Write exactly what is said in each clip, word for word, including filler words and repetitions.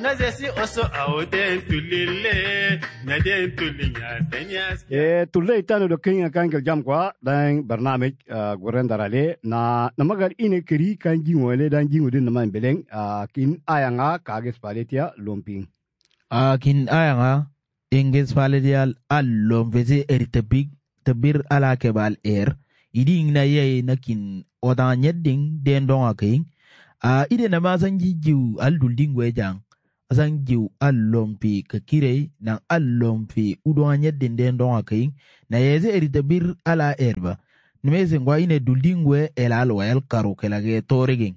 nazesi oso auden tulile na den tulinya senyas e tulle itano do kenya kan jam kwa dan barnamij goren darale na namagar ine kiri kan jingole dan jingudin na man beleng kin ayanga kages paletia lumping a kin ayanga inges paledial allom veze eritabig tabir ala kebal er iding na ye nakin odan yedding den don aking a ide na mazan jijiu aldulding wejang azan jiu allompi kakire na allompi udon yedding den don aking na yeze eritabir ala erba nimeze ngwa ine duldingwe elalo el karo kelage toreging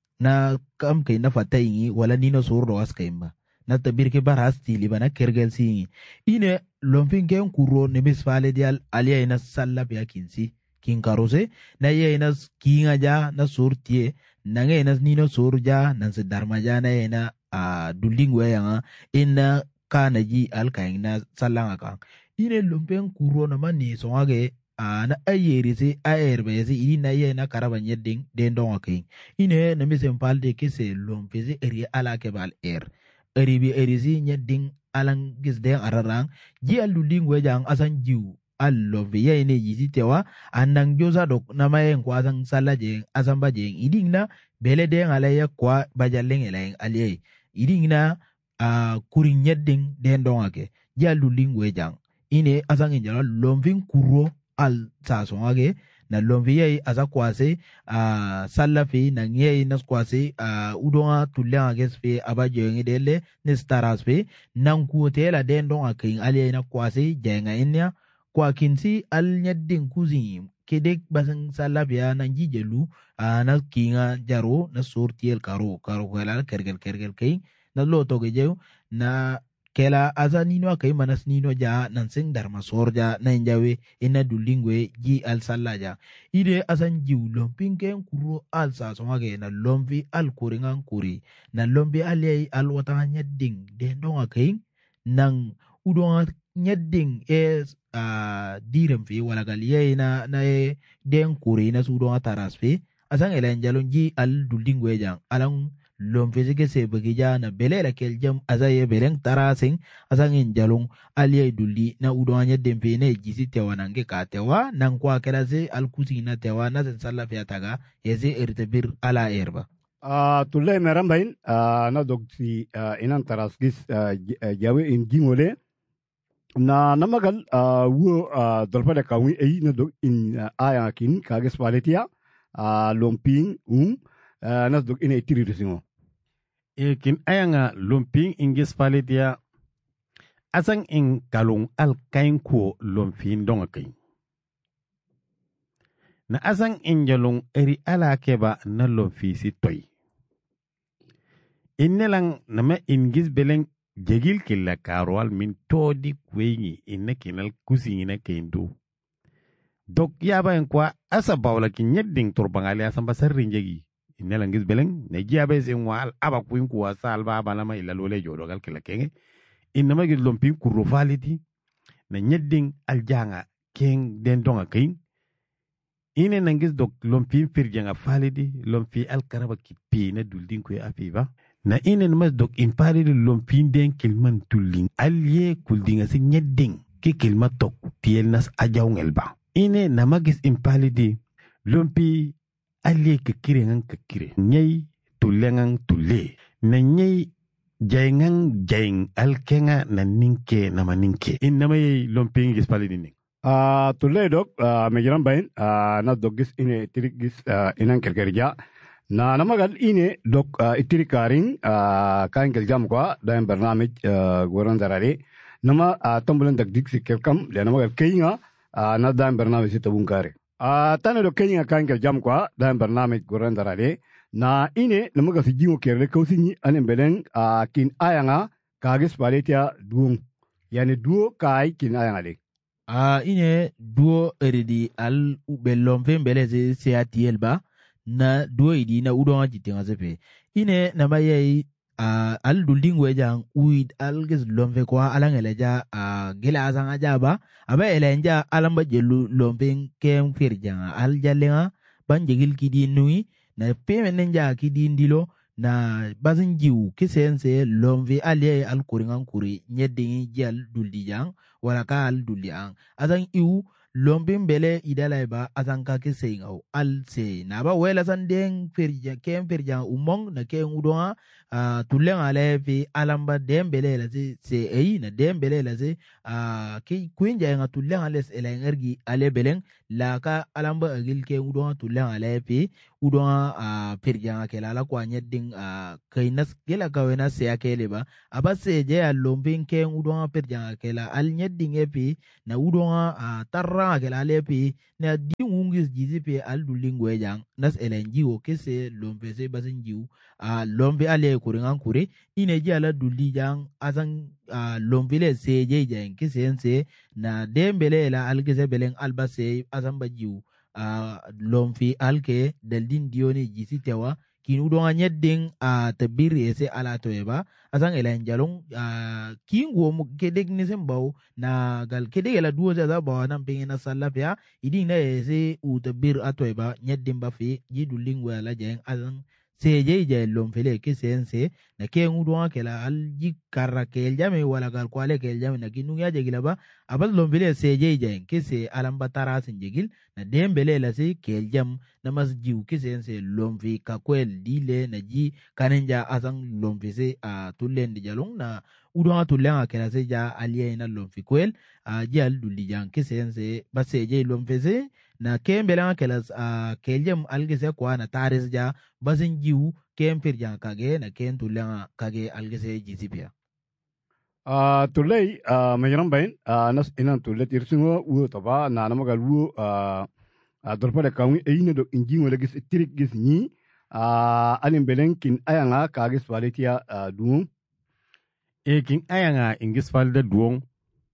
na kam kay na fatayingi wala nino surdo askaimba na tabir ke barasti libana kergel singi ine lompin ken kuro nemis fale dial alia ina salla pya kinsi kin karose na ye ina kinga ja na surtie na nge ina nino surja na se darmaja na ina a dullingwe yanga ina kana ji alkain na sallanga kan ine lompin kuro na mani songage na ayeri se ayerbe se ina ye na karaban yedding den don akin ine nemis empalde kese lompese eri ala kebal er eribi erisi nyeding alang gisde ararang ji aluling wejang asan jiu allo ya ine yisi tewa andang joza dok namayen kwa asang salaje asang bajeng iding na bele de alaya kwa bajaleng eleng aliye iding na uh, kuring nyeding den dongake ji aluling wejang ine asang injala lomving kuro al sasongage na lomviye asa kwase uh, salafi na ngiye na kwase uh, udonga tulanga gespe abajo ngidele ne staraspe nan kuotela den don akin ali na kwase jenga inya kwa kinsi al nyaddin kuzi kedek basang salabia na jijelu uh, na kinga jaro na sortiel karo karo kala kergel kergel kay na loto gejew na kela aza nino kay manas nino ja nanseng dharma sorja na injawe ina dulingwe ji al salaja ide asan jiu lomping ken kuro al sa somage na lomvi al kuringan kuri na lombi aliyai al wata nyadding den donga kay nang udonga nyadding e uh, direm fi wala galiyai na na e den kuri na sudonga tarasfe asan elanjalon ji al dulingwe jang alang lom fizike se bagija na belela kel jam azaye beleng tarasing asangin jalong aliye dulli na udwanya dempe ne jisi tewa nange ka tewa nang kwa kelase alkusi na tewa na sen sala fiataga yeze ertebir ala erba a tulle merambain na dogsi inan tarasgis jawe in jingole na namagal wo dolpade kawi ei na dog in aya kin kages paletia lomping um na dog in etiri resingo Ekin ayanga lumping ingis palitia asang ing kalung al kain ko lumping donga kain. Na asang ing jalung eri ala keba na lumpi si toy. Innelang nama ingis beleng jegil killa karwal min todi kwengi inne kinal kusingina kaindu. Dok yaba yang kwa asa bawla kinyedding turbangali asamba sarrin jegi. Inela ngis beleng ne jiabe se wal aba kuin kuwa salba bana ma ila lole jodo gal kala kenge inama gis lompi kurro faliti na nyedding aljanga keng den donga kain ine nangis dok lompi firjanga faliti lompi alkaraba kipi na duldin ko afiba na ine mas dok impari lompi den kilman tullin alye kuldinga se nyedding ki kilma tok tiel nas ajawngal ba ine namagis impalidi lompi alye kekire ngang kekire nyai tulengang tule na nyai jaingang jaing alkenga na ninke na maninke in nama ye lomping gis pali dining a tulle dok mejiran bain na dogis ine tirigis inan kerkerja na namagal ine dok itirikaring kain keljam kwa dan barnamij goran darare nama tombulan dagdik sikelkam le namagal keinga na dan barnamij sitabungkare Uh, tana do kenya kankel jam kwa dan barnamij goran darale na ine namaga si jingo kerle kausinyi anen beleng uh, kin ayanga kages paletia duong yani duo kai kin ayanga le a uh, ine duo eridi al ubelom fembele se se atielba na duo idi na udonga jitinga sepe ine namaye uh, al dulding wejang uid al ges lomfe kwa alangeleja uh, gela azanga jaba aba elenja alamba jelu lompeng kem firjanga al jalenga banjegil kidi nui na peme nenja kidi ndilo na bazin jiu kisense lomvi aliye al kuringan kuri nyedingi jal duldi jang wala ka al duldi ang azan iu lombin bele idala ba azan ka kise ngau al se na ba wela san den ferja kem ferja umong na kem udonga uh, tulen ale fi alamba dem bele la se se ei na dem bele la se uh, ki kuinja nga tulen ale se la ngergi ale belen la ka alamba agil kem udonga tulen ale fi udonga uh, ferja ke la la kwa nyeding uh, kainas gela ka wena se akele ba aba se je al lombin kem udonga ferja ke la al nyeding epi na udonga uh, tarra ke la lepi na di ungis jizi pe al dulingwe jang nas elenji o kese lompe se basin jiu a lompe ale kuringan kure ine ji ala duli jang azan uh, lompe le se je jang kese ense na dembele la al kese beleng alba se azan ba jiu uh, lompe alke daldin dioni jisi tewa kinu donga nyedding a tabir ese ala toeba azang elen jalong a kingo mu kedek ni sembau na gal kedek la duo za ba nan pengena salafia iding na ese u tabir atoeba nyeddim ba fi jiduling wala jeng azang seje je lom fele ke sense na ke ngudwa ke la al ji karra ke jame wala gal kwale ke jame na kinu ya je gilaba abal lom fele seje je ke se alamba tara sin jegil na dembele la se ke jam na mas jiu ke sense lom fi ka kwel dile na ji kanenja azang lom fi se a tulen di jalong na udwa tulen ke la se ja aliye na lom fi kwel a ji al duli jang ke sense ba seje lom fi se na kem belan kelas a keljem algese kwa na taris ja bazin jiu kem pirjan kage na kem tulen kage algese jisipia a tulay a mayram bain a nas inan tulet irsingo u toba na namagal u a a dorpa de kawi eyine do inji wala gis tirik gis ni a alim belen kin ayanga kage swalitia duum e kin ayanga ingis falda duum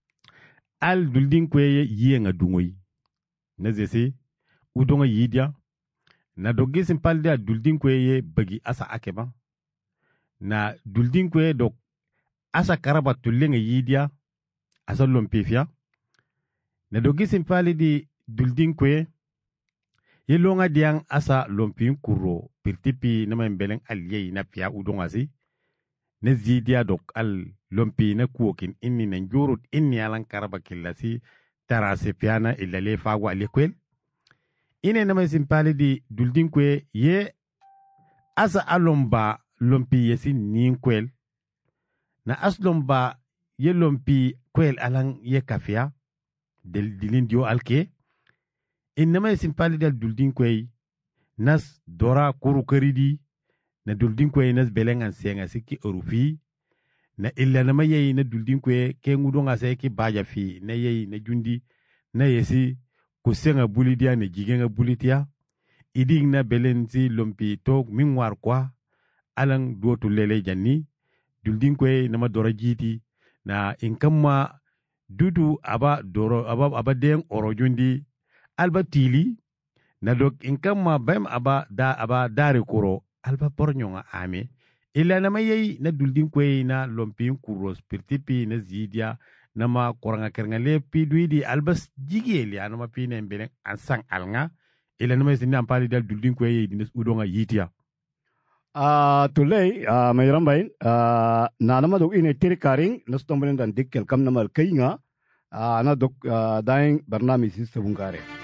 al duldin kweye yienga dungoyi na zese udonga yidia na dogi simpalde duldin kweye bagi asa akeba na duldin kweye dok asa karaba tulenga yidia asa lompefia na dogi simpali di duldin kweye yelonga diang asa lompin kuro pirtipi na membeleng aliyei na pia udonga si na zidia dok al lompi na kuokin inni na njurut inni alan karaba killasi tarase piana ilale fagwa lekwel ine nama simpali di duldin kwe ye asa alomba lompi yesi nin kwel na aslomba ye lompi kwel alang ye kafia del dilin dio alke in nama simpali dal duldin kwe nas dora kuru karidi na duldin kwe nas belengan senga siki orufi na illa nama yeyi na duldin kwe ke ngudonga se ki baja fi na yeyi na jundi na yesi kusenga bulidia na jigenga bulitia iding na belenzi lompi tok mingwar kwa alang duotu lele janni duldin kwe nama dora jiti na inkamma dudu aba doro aba aba deng oro jundi alba tili na dok inkamma bem aba da aba dare kuro alba pornyonga ame illa nama yeyi na duldin kwe na lompi kuros pirtipi na zidia nama koranga kerngale pi duidi albas jigeli anama pi ne mbele ansang alnga illa nama sini ampali dal duldin kwe yeyi dines udonga yitia a tulay a mayram bain a nanama dok ine tirikaring nastomben dan dikkel kam namal kayinga ana dok daing barnamij si sabungare